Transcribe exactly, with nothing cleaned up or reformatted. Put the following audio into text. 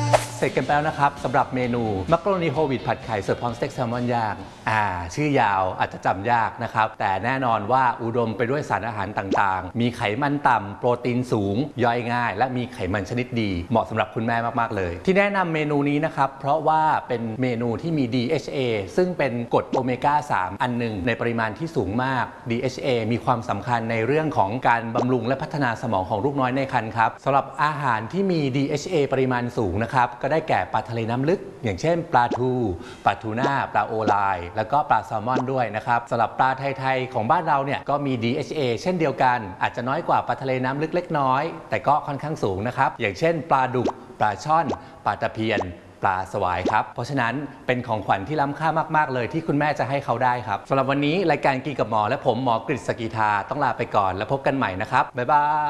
เสร็จกันไปแล้วนะครับสำหรับเมนูมักโรนีโฮลวีตผัดไข่เสิร์ฟพร้อมสเต็กแซลมอนย่างอ่าชื่อยาวอาจจะจำยากนะครับแต่แน่นอนว่าอุดมไปด้วยสารอาหารต่างๆมีไขมันต่ำโปรตีนสูงย่อยง่ายและมีไขมันชนิดดีเหมาะสำหรับคุณแม่มากๆเลยที่แนะนำเมนูนี้นะครับเพราะว่าเป็นเมนูที่มี ดี เอช เอ ซึ่งเป็นกรดโอเมก้า สาม อันหนึ่งในปริมาณที่สูงมาก ดี เอช เอ มีความสำคัญในเรื่องของการบำรุงและพัฒนาสมองของลูกน้อยในครรภ์ครับสำหรับอาหารที่มี ดี เอช เอ ปริมาณสูงนะครับก็ได้แก่ปลาทะเลน้ำลึกอย่างเช่นปลาทูปลาทูน่าปลาโอไลแล้วก็ปลาแซลมอนด้วยนะครับสำหรับปลาไทยๆของบ้านเราเนี่ยก็มี ดี เอช เอ เช่นเดียวกันอาจจะน้อยกว่าปลาทะเลน้ำลึกเล็กน้อยแต่ก็ค่อนข้างสูงนะครับอย่างเช่นปลาดุกปลาช่อนปลาตะเพียนปลาสวายครับเพราะฉะนั้นเป็นของขวัญที่ล้ำค่ามากๆเลยที่คุณแม่จะให้เขาได้ครับสำหรับวันนี้รายการกินกับหมอและผมหมอกฤษ สกีทาต้องลาไปก่อนแล้วพบกันใหม่นะครับบ๊ายบาย